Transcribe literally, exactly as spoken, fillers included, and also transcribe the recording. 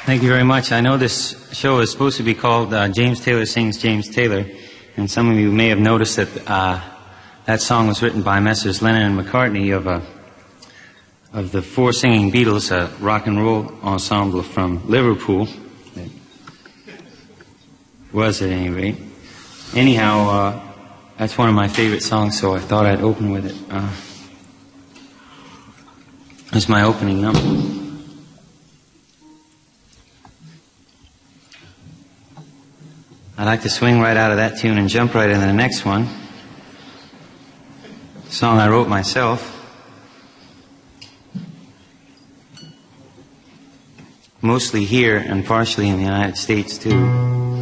Thank you very much. I know this show is supposed to be called uh, James Taylor Sings James Taylor, and some of you may have noticed that uh, that song was written by Messrs. Lennon and McCartney of, uh, of the Four Singing Beatles, a rock and roll ensemble from Liverpool. It was at any rate. Anyhow, uh, that's one of my favorite songs, so I thought I'd open with it. Uh, it's my opening number. I like to swing right out of that tune and jump right into the next one. A song I wrote myself. Mostly here and partially in the United States too.